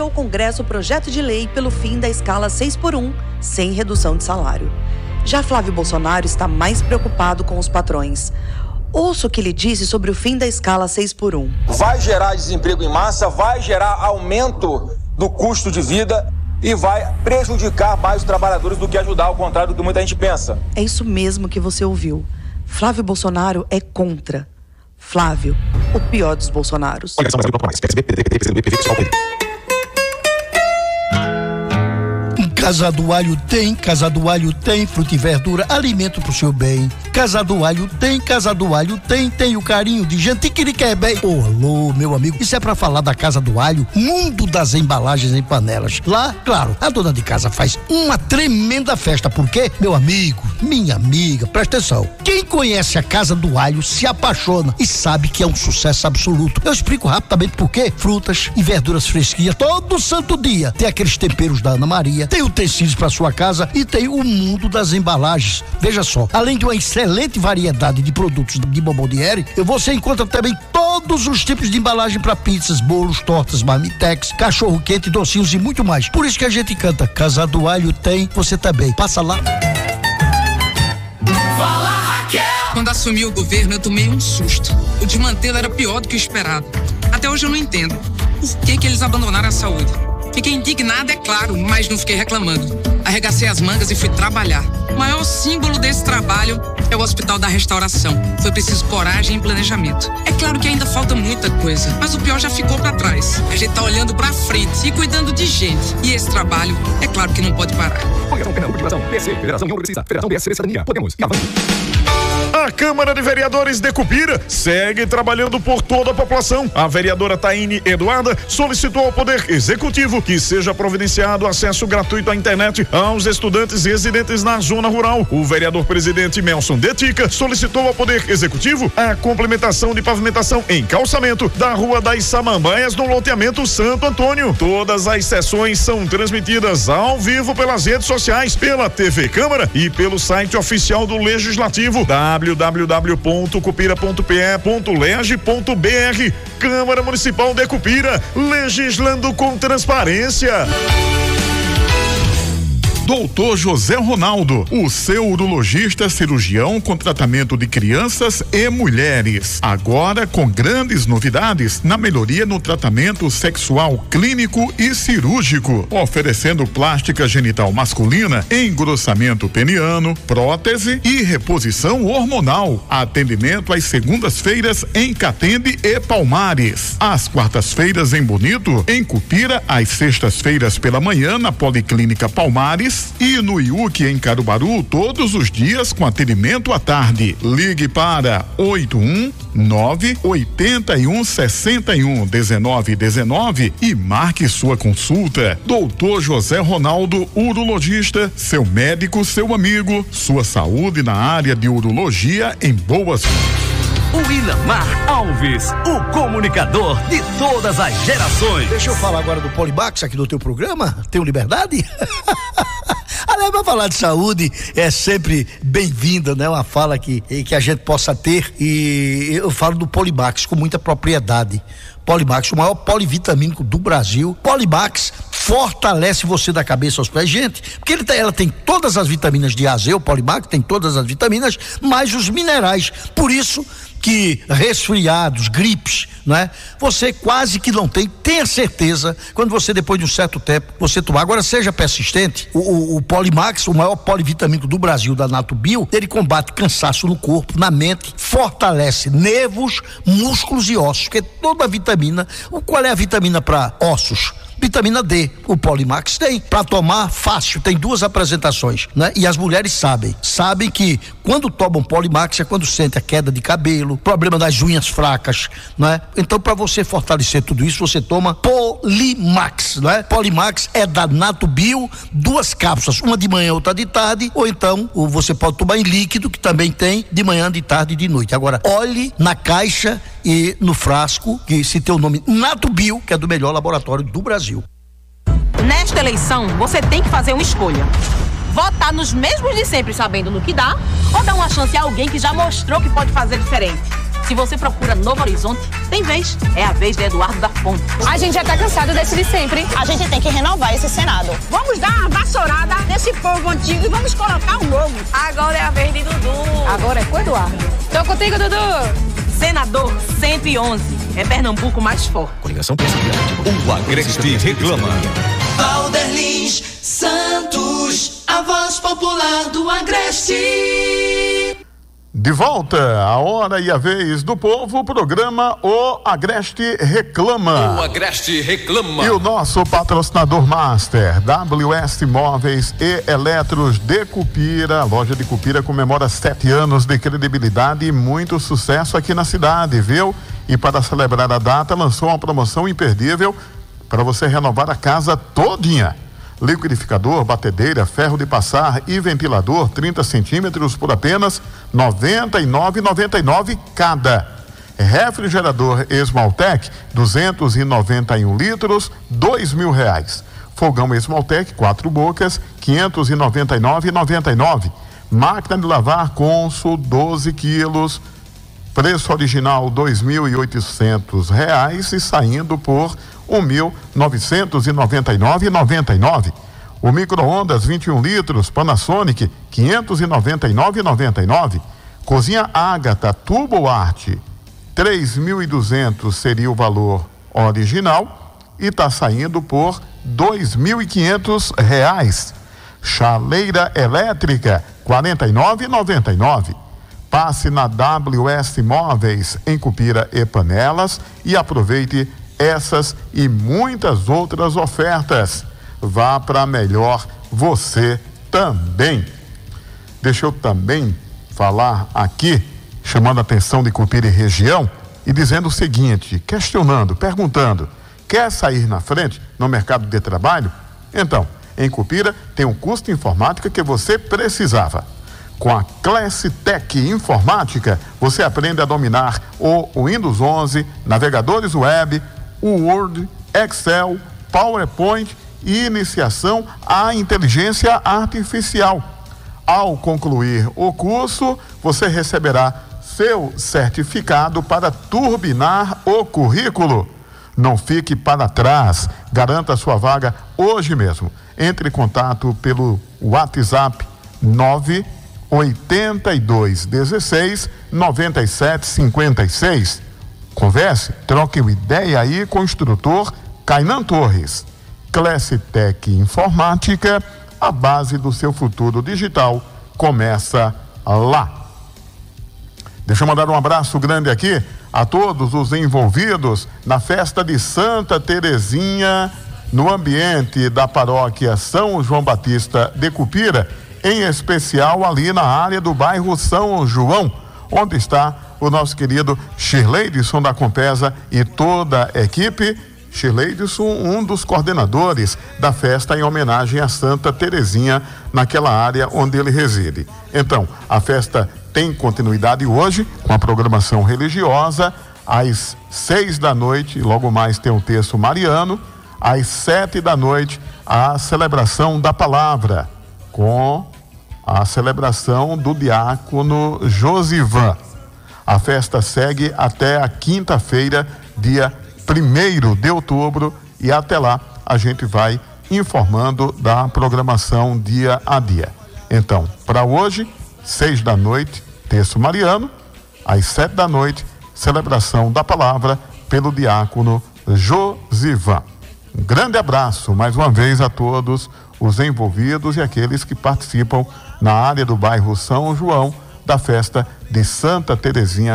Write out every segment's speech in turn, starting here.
enviou ao Congresso o projeto de lei pelo fim da escala 6x1, sem redução de salário. Já Flávio Bolsonaro está mais preocupado com os patrões. Ouça o que ele disse sobre o fim da escala 6x1. Vai gerar desemprego em massa, vai gerar aumento do custo de vida e vai prejudicar mais os trabalhadores do que ajudar, ao contrário do que muita gente pensa. É isso mesmo que você ouviu. Flávio Bolsonaro é contra. Flávio, o pior dos Bolsonaros. Casa do Alho tem fruta e verdura, alimento pro seu bem. Casa do Alho tem o carinho de gente que lhe quer bem. Alô, meu amigo, isso é pra falar da Casa do Alho, mundo das embalagens em panelas. Lá, claro, a dona de casa faz uma tremenda festa, porque, meu amigo, minha amiga, presta atenção. Quem conhece a Casa do Alho se apaixona e sabe que é um sucesso absoluto. Eu explico rapidamente por quê. Frutas e verduras fresquinhas todo santo dia. Tem aqueles temperos da Ana Maria, tem utensílios para sua casa e tem o mundo das embalagens. Veja só, além de uma excelente variedade de produtos de Bomboniere, você encontra também todos os tipos de embalagem para pizzas, bolos, tortas, marmitex, cachorro quente, docinhos e muito mais. Por isso que a gente canta Casa do Alho tem, você também. Passa lá. Fala, Raquel! Quando assumi o governo, eu tomei um susto. O desmantelo era pior do que o esperado. Até hoje eu não entendo por que eles abandonaram a saúde. Fiquei indignado, é claro, mas não fiquei reclamando. Arregacei as mangas e fui trabalhar. O maior símbolo desse trabalho é o Hospital da Restauração. Foi preciso coragem e planejamento. É claro que ainda falta muita coisa, mas o pior já ficou pra trás. A gente tá olhando pra frente e cuidando de gente. E esse trabalho, é claro que não pode parar. Federação Pernambuco, PC, Federação União Progressista, Federação PSC, Cidadania, Podemos e Avanço. A Câmara de Vereadores de Cupira segue trabalhando por toda a população. A vereadora Taine Eduarda solicitou ao Poder Executivo que seja providenciado acesso gratuito à internet aos estudantes residentes na zona rural. O vereador presidente Melson Detica solicitou ao Poder Executivo a complementação de pavimentação em calçamento da Rua das Samambaias no loteamento Santo Antônio. Todas as sessões são transmitidas ao vivo pelas redes sociais, pela TV Câmara e pelo site oficial do Legislativo, www.cupira.pe.leg.br. Câmara Municipal de Cupira, legislando com transparência. Doutor José Ronaldo, o seu urologista cirurgião com tratamento de crianças e mulheres. Agora com grandes novidades na melhoria no tratamento sexual clínico e cirúrgico, oferecendo plástica genital masculina, engrossamento peniano, prótese e reposição hormonal. Atendimento às segundas-feiras em Catende e Palmares. Às quartas-feiras em Bonito, em Cupira, às sextas-feiras pela manhã na Policlínica Palmares e no IUC em Caruaru todos os dias com atendimento à tarde. Ligue para 819-8161-1919 e marque sua consulta. Doutor José Ronaldo, urologista, seu médico, seu amigo, sua saúde na área de urologia em boas mãos. O Ilamar Alves, o comunicador de todas as gerações. Deixa eu falar agora do Polimax aqui no teu programa. Tenho liberdade? Aliás, pra falar de saúde é sempre bem-vinda, né? Uma fala que a gente possa ter, e eu falo do Polimax com muita propriedade. Polimax, o maior polivitamínico do Brasil. Polimax fortalece você da cabeça aos pés, gente, porque ela tem todas as vitaminas de A a Z, o Polimax tem todas as vitaminas, mais os minerais. Por isso que resfriados, gripes, né? Você quase que não tem. Tenha certeza, quando você, depois de um certo tempo, você tomar. Agora, seja persistente. O Polimax, o maior polivitamínico do Brasil, da Natubio, ele combate cansaço no corpo, na mente, fortalece nervos, músculos e ossos, porque toda vitamina, qual é a vitamina para ossos? Vitamina D, o Polimax tem. Para tomar fácil, tem 2 apresentações, né? E as mulheres sabem que quando tomam Polimax é quando sente a queda de cabelo, problema das unhas fracas, né? Então, para você fortalecer tudo isso, você toma Polimax, né? Polimax é da Natubio, 2 cápsulas, uma de manhã, outra de tarde, ou então você pode tomar em líquido, que também tem de manhã, de tarde e de noite. Agora, olhe na caixa e no frasco, que se tem o nome Natubio, que é do melhor laboratório do Brasil. Nesta eleição, você tem que fazer uma escolha. Votar nos mesmos de sempre, sabendo no que dá, ou dar uma chance a alguém que já mostrou que pode fazer diferente. Se você procura Novo Horizonte, tem vez. É a vez de Eduardo da Fonte. A gente já tá cansado desse de sempre. A gente tem que renovar esse Senado. Vamos dar uma vassourada nesse povo antigo e vamos colocar um novo. Agora é a vez de Dudu. Agora é com o Eduardo. Tô contigo, Dudu. Senador 111. É Pernambuco mais forte. Coligação Presidencial. O Agreste reclama. Valderlins Santos, a voz popular do Agreste. De volta, a hora e a vez do povo, o programa O Agreste Reclama. O Agreste Reclama. E o nosso patrocinador master, WS Móveis e Eletros de Cupira. A loja de Cupira comemora 7 anos de credibilidade e muito sucesso aqui na cidade, viu? E para celebrar a data, lançou uma promoção imperdível para você renovar a casa todinha. Liquidificador, batedeira, ferro de passar e ventilador 30 centímetros por apenas R$ 99,99 cada. Refrigerador Esmaltec 291 litros, R$2.000. Fogão Esmaltec 4 bocas, R$ 599,99. Máquina de lavar Consul 12 quilos, preço original R$ 2.800 e saindo por R$ 1.999,99. O micro-ondas 21 litros Panasonic R$ 599,99. Cozinha Ágata Turbo Art R$ 3.200 seria o valor original e está saindo por R$ 2.500. Chaleira elétrica R$ 49,99. Passe na WS Móveis em Cupira e Panelas e aproveite essas e muitas outras ofertas. Vá para melhor você também. Deixa eu também falar aqui, chamando a atenção de Cupira e região e dizendo o seguinte, questionando, perguntando, quer sair na frente no mercado de trabalho? Então, em Cupira tem um curso de informática que você precisava. Com a Classitec Informática, você aprende a dominar o Windows 11, navegadores web, o Word, Excel, PowerPoint e iniciação à inteligência artificial. Ao concluir o curso, você receberá seu certificado para turbinar o currículo. Não fique para trás, garanta sua vaga hoje mesmo. Entre em contato pelo WhatsApp 982169756. Converse, troque uma ideia aí com o instrutor Kainan Torres. Classitec Informática, a base do seu futuro digital começa lá. Deixa eu mandar um abraço grande aqui a todos os envolvidos na festa de Santa Terezinha, no ambiente da paróquia São João Batista de Cupira, em especial ali na área do bairro São João, onde está o nosso querido Shirleidson da Compesa e toda a equipe. Shirleidson, um dos coordenadores da festa em homenagem a Santa Terezinha, naquela área onde ele reside. Então, a festa tem continuidade hoje com a programação religiosa, às 6 da noite, logo mais tem o terço mariano, às 7 da noite, a celebração da palavra, com a celebração do diácono Josivan. A festa segue até a quinta-feira, dia 1º de outubro, e até lá a gente vai informando da programação dia a dia. Então, para hoje, 6 da noite, terço mariano, às 7 da noite, celebração da palavra pelo diácono Josivan. Um grande abraço mais uma vez a todos os envolvidos e aqueles que participam na área do bairro São João da festa de Santa Terezinha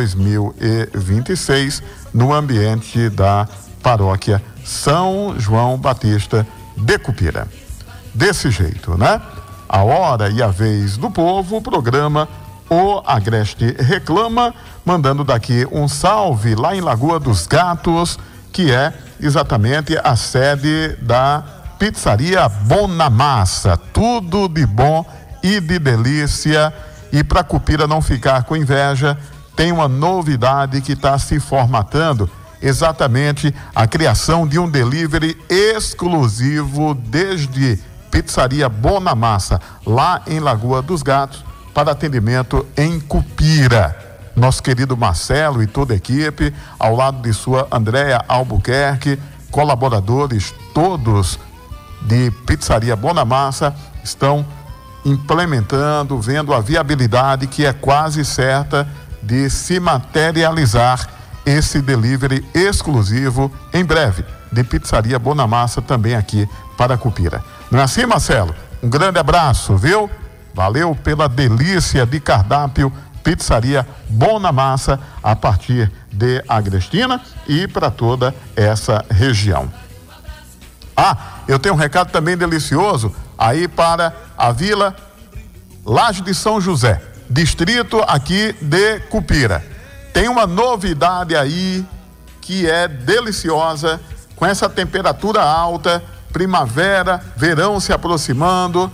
2026, no ambiente da paróquia São João Batista de Cupira. Desse jeito, né? A hora e a vez do povo, o programa O Agreste Reclama, mandando daqui um salve lá em Lagoa dos Gatos, que é exatamente a sede da Pizzaria Bonamassa. Tudo de bom e de delícia. E para Cupira não ficar com inveja, tem uma novidade que está se formatando, exatamente a criação de um delivery exclusivo desde Pizzaria Bonamassa, lá em Lagoa dos Gatos, para atendimento em Cupira. nosso querido Marcelo e toda a equipe, ao lado de sua Andréa Albuquerque, colaboradores todos de Pizzaria Bonamassa, estão implementando, vendo a viabilidade que é quase certa de se materializar esse delivery exclusivo em breve de Pizzaria Bonamassa também aqui para Cupira. Não é assim, Marcelo? Um grande abraço, viu? Valeu pela delícia de cardápio Pizzaria Bonamassa a partir de Agrestina e para toda essa região. Eu tenho um recado também delicioso aí para a Vila Laje de São José, distrito aqui de Cupira. Tem uma novidade aí que é deliciosa, com essa temperatura alta, primavera, verão se aproximando.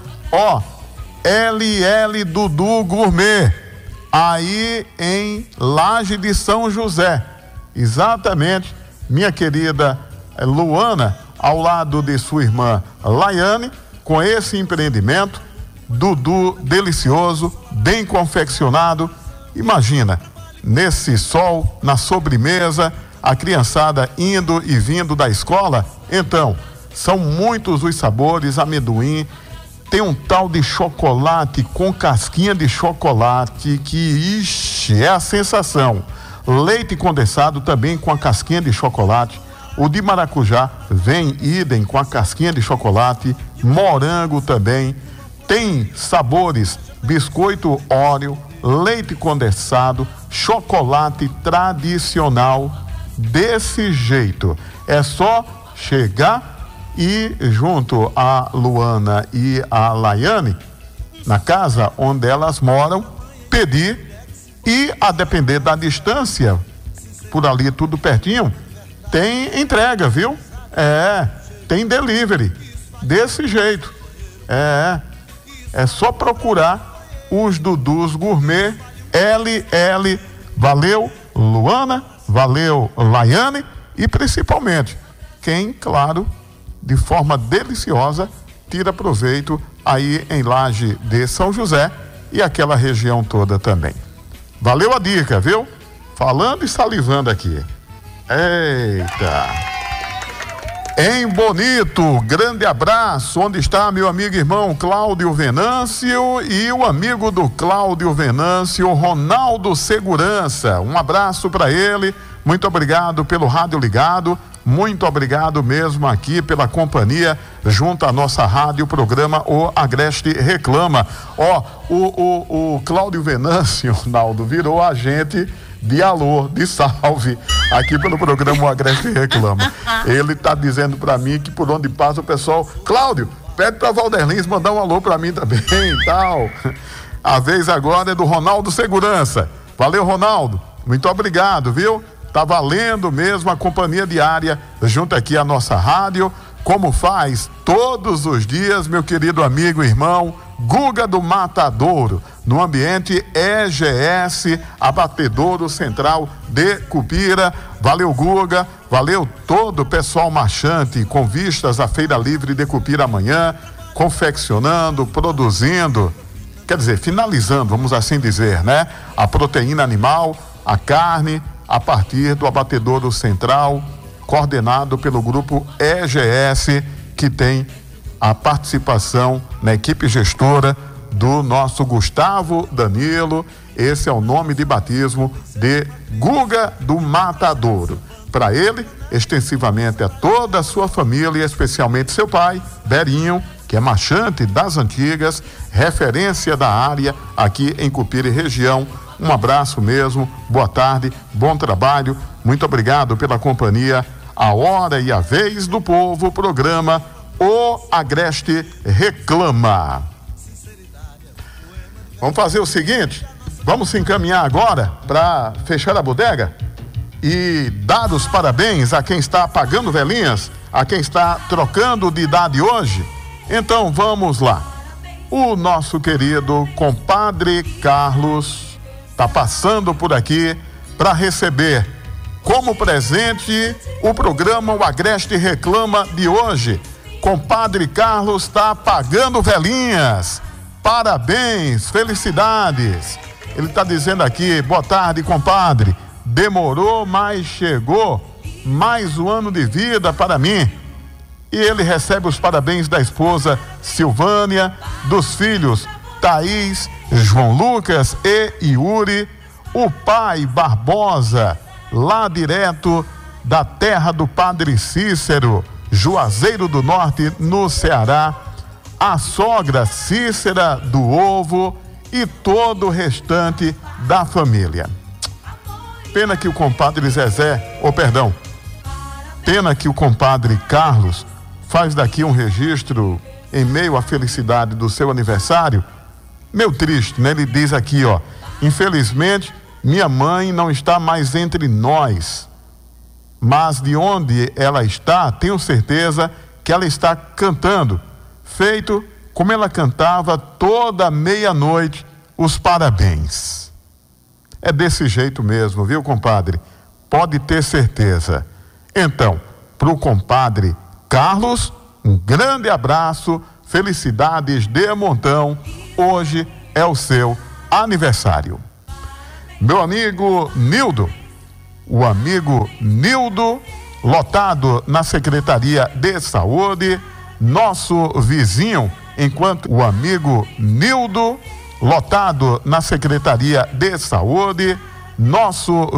LL Dudu Gourmet, aí em Laje de São José. Exatamente, minha querida Luana, ao lado de sua irmã Laiane, com esse empreendimento, Dudu delicioso, bem confeccionado. Imagina, nesse sol, na sobremesa, a criançada indo e vindo da escola. Então, são muitos os sabores, amendoim, tem um tal de chocolate com casquinha de chocolate que, é a sensação. Leite condensado também com a casquinha de chocolate. O de maracujá vem idem com a casquinha de chocolate. Morango também. Tem sabores, biscoito Oreo, leite condensado, chocolate tradicional. Desse jeito. É só chegar e junto a Luana e a Laiane, na casa onde elas moram, pedir e, a depender da distância, por ali tudo pertinho, tem entrega, viu? Tem delivery, desse jeito. É só procurar os Dudus Gourmet LL. Valeu, Luana, valeu, Laiane, e principalmente quem, claro, de forma deliciosa, tira proveito aí em Laje de São José e aquela região toda também. Valeu a dica, viu? Falando e salivando aqui. Eita! Em Bonito, grande abraço. Onde está meu amigo e irmão Cláudio Venâncio e o amigo do Cláudio Venâncio, Ronaldo Segurança. Um abraço para ele. Muito obrigado pelo rádio ligado. Muito obrigado mesmo aqui pela companhia junto à nossa rádio, programa O Agreste Reclama. O Cláudio Venâncio, Naldo, virou agente de alô, de salve, aqui pelo programa O Agreste Reclama. Ele tá dizendo para mim que por onde passa o pessoal, Cláudio, pede para Valderlins mandar um alô para mim também e tal. A vez agora é do Ronaldo Segurança. Valeu, Ronaldo. Muito obrigado, viu? Tá valendo mesmo a companhia diária junto aqui à nossa rádio, como faz todos os dias, meu querido amigo e irmão Guga do Matadouro, no ambiente EGS Abatedouro Central de Cupira. Valeu, Guga, valeu todo o pessoal marchante com vistas à Feira Livre de Cupira amanhã, confeccionando, produzindo, quer dizer, finalizando, vamos assim dizer, né? A proteína animal, a carne, a partir do Abatedouro Central, coordenado pelo grupo EGS, que tem a participação na equipe gestora do nosso Gustavo Danilo. Esse é o nome de batismo de Guga do Matadouro. Para ele, extensivamente a toda a sua família, especialmente seu pai, Berinho, que é marchante das antigas, referência da área aqui em Cupira e região. Um abraço mesmo, boa tarde, bom trabalho, muito obrigado pela companhia. A hora e a vez do povo, programa O Agreste Reclama. Vamos fazer o seguinte, vamos se encaminhar agora para fechar a bodega e dar os parabéns a quem está pagando velhinhas, a quem está trocando de idade hoje. Então vamos lá. O nosso querido compadre Carlos está passando por aqui para receber como presente o programa O Agreste Reclama de hoje. Compadre Carlos está pagando velhinhas. Parabéns, felicidades. Ele está dizendo aqui: boa tarde, compadre. Demorou, mas chegou. Mais um ano de vida para mim. E ele recebe os parabéns da esposa Silvânia, dos filhos Thaís, João Lucas e Yuri, o pai Barbosa, lá direto da terra do Padre Cícero, Juazeiro do Norte, no Ceará, a sogra Cícera do Ovo e todo o restante da família. Pena que o compadre Zezé, pena que o compadre Carlos faz daqui um registro em meio à felicidade do seu aniversário, meio triste, né? Ele diz aqui, ó: infelizmente, minha mãe não está mais entre nós, mas de onde ela está, tenho certeza que ela está cantando, feito como ela cantava toda meia-noite, os parabéns. É desse jeito mesmo, viu, compadre? Pode ter certeza. Então, pro compadre Carlos, um grande abraço, felicidades de montão. Hoje é o seu aniversário. Meu amigo Nildo, o amigo Nildo, lotado na Secretaria de Saúde, nosso vizinho, enquanto o amigo Nildo, lotado na Secretaria de Saúde, nosso